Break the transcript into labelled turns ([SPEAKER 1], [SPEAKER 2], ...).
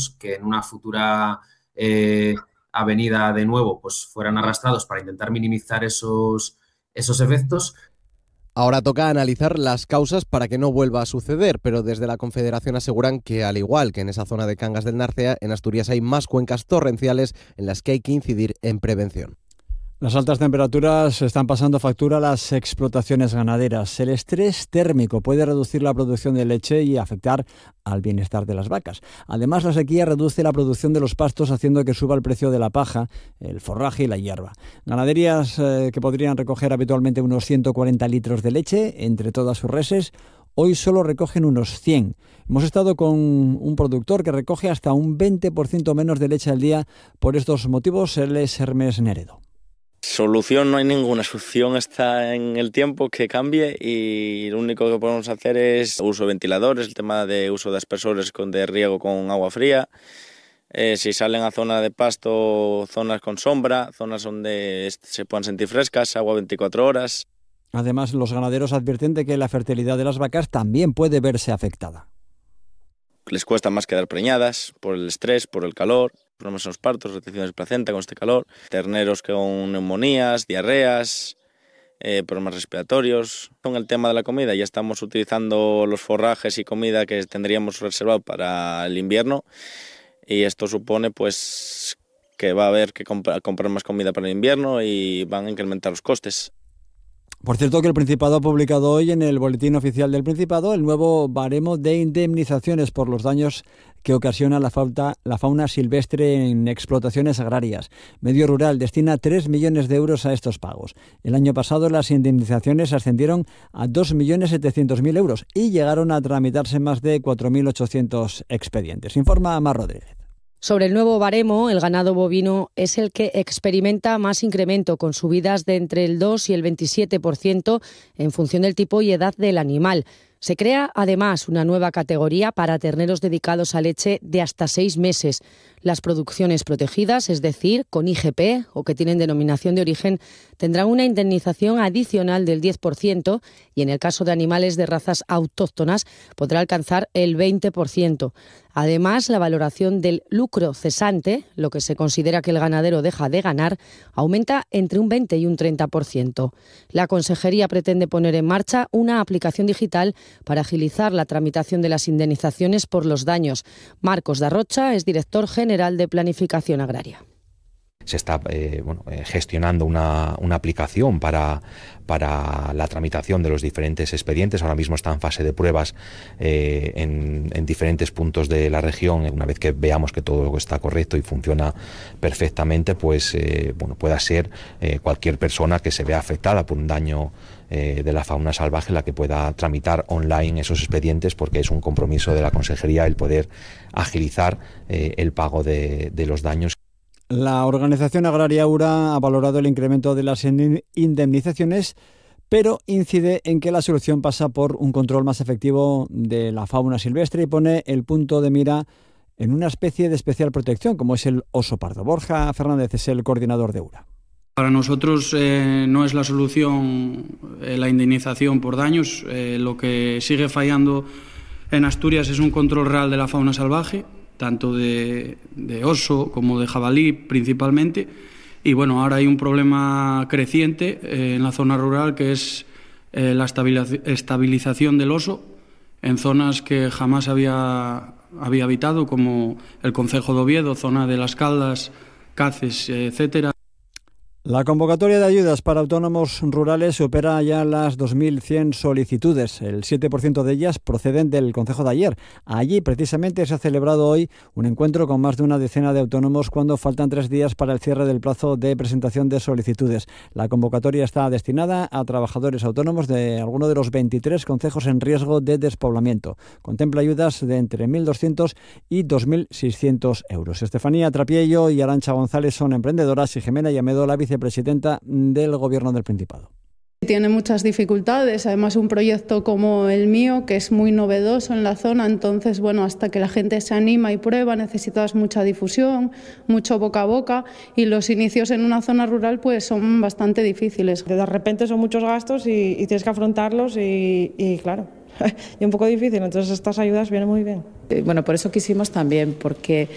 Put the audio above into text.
[SPEAKER 1] ceftos que en una futura avenida de nuevo pues fueran arrastrados para intentar minimizar esos efectos.
[SPEAKER 2] Ahora toca analizar las causas para que no vuelva a suceder, pero desde la Confederación aseguran que, al igual que en esa zona de Cangas del Narcea, en Asturias hay más cuencas torrenciales en las que hay que incidir en prevención.
[SPEAKER 3] Las altas temperaturas están pasando factura a las explotaciones ganaderas. El estrés térmico puede reducir la producción de leche y afectar al bienestar de las vacas. Además, la sequía reduce la producción de los pastos, haciendo que suba el precio de la paja, el forraje y la hierba. Ganaderías que podrían recoger habitualmente unos 140 litros de leche entre todas sus reses, hoy solo recogen unos 100. Hemos estado con un productor que recoge hasta un 20% menos de leche al día. Por estos motivos, él es Hermes Neredo.
[SPEAKER 4] Solución no hay ninguna, solución está en el tiempo que cambie y lo único que podemos hacer es uso de ventiladores, el tema de uso de aspersores de riego con agua fría, si salen a zona de pasto, zonas con sombra, zonas donde se puedan sentir frescas, agua 24 horas.
[SPEAKER 3] Además, los ganaderos advierten de que la fertilidad de las vacas también puede verse afectada.
[SPEAKER 4] Les cuesta más quedar preñadas por el estrés, por el calor, problemas en los partos, retenciones de placenta con este calor, terneros con neumonías, diarreas, problemas respiratorios. Con el tema de la comida, ya estamos utilizando los forrajes y comida que tendríamos reservado para el invierno y esto supone pues que va a haber que comprar más comida para el invierno y van a incrementar los costes.
[SPEAKER 3] Por cierto, que el Principado ha publicado hoy en el Boletín Oficial del Principado el nuevo baremo de indemnizaciones por los daños que ocasiona la fauna silvestre en explotaciones agrarias. Medio Rural destina 3 millones de euros a estos pagos. El año pasado las indemnizaciones ascendieron a 2.700.000 euros y llegaron a tramitarse más de 4.800 expedientes. Informa Mar Rodríguez.
[SPEAKER 5] Sobre el nuevo baremo, el ganado bovino es el que experimenta más incremento, con subidas de entre el 2 y el 27% en función del tipo y edad del animal. Se crea, además, una nueva categoría para terneros dedicados a leche de hasta 6 meses. Las producciones protegidas, es decir, con IGP o que tienen denominación de origen, tendrán una indemnización adicional del 10% y en el caso de animales de razas autóctonas podrá alcanzar el 20%. Además, la valoración del lucro cesante, lo que se considera que el ganadero deja de ganar, aumenta entre un 20 y un 30%. La Consejería pretende poner en marcha una aplicación digital para agilizar la tramitación de las indemnizaciones por los daños. Marcos Darrocha es director general de Planificación Agraria.
[SPEAKER 6] Se está gestionando una aplicación para la tramitación de los diferentes expedientes. Ahora mismo está en fase de pruebas en diferentes puntos de la región. Una vez que veamos que todo está correcto y funciona perfectamente, pues pueda ser cualquier persona que se vea afectada por un daño de la fauna salvaje la que pueda tramitar online esos expedientes, porque es un compromiso de la Consejería el poder agilizar el pago de los daños.
[SPEAKER 3] La organización agraria URA ha valorado el incremento de las indemnizaciones, pero incide en que la solución pasa por un control más efectivo de la fauna silvestre y pone el punto de mira en una especie de especial protección, como es el oso pardo. Borja Fernández es el coordinador de URA.
[SPEAKER 7] Para nosotros no es la solución la indemnización por daños. Lo que sigue fallando en Asturias es un control real de la fauna salvaje, tanto de oso como de jabalí principalmente. Y bueno, ahora hay un problema creciente en la zona rural, que es la estabilización del oso en zonas que jamás había habitado, como el concejo de Oviedo, zona de Las Caldas, Caces, etcétera.
[SPEAKER 3] La convocatoria de ayudas para autónomos rurales supera ya las 2.100 solicitudes. El 7% de ellas proceden del concejo de Aller. Allí, precisamente, se ha celebrado hoy un encuentro con más de una decena de autónomos cuando faltan 3 días para el cierre del plazo de presentación de solicitudes. La convocatoria está destinada a trabajadores autónomos de alguno de los 23 concejos en riesgo de despoblamiento. Contempla ayudas de entre 1.200 y 2.600 euros. Estefanía Trapiello y Arantxa González son emprendedoras y Jimena Llamedo, la vicepresidenta del Gobierno del Principado.
[SPEAKER 8] Tiene muchas dificultades, además un proyecto como el mío, que es muy novedoso en la zona, entonces hasta que la gente se anima y prueba necesitas mucha difusión, mucho boca a boca, y los inicios en una zona rural pues son bastante difíciles.
[SPEAKER 9] De repente son muchos gastos y tienes que afrontarlos y claro, y un poco difícil, entonces estas ayudas vienen muy bien.
[SPEAKER 10] Por eso quisimos también, porque